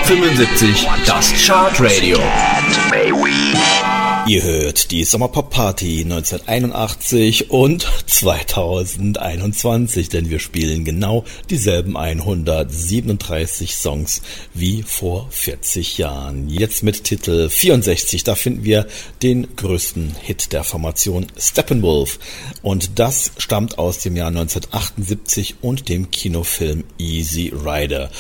75, das Chartradio. Ihr hört die Sommerpop-Party 1981 und 2021, denn wir spielen genau dieselben 137 Songs wie vor 40 Jahren. Jetzt mit Titel 64, da finden wir den größten Hit der Formation, Steppenwolf. Und das stammt aus dem Jahr 1978 und dem Kinofilm Easy Rider.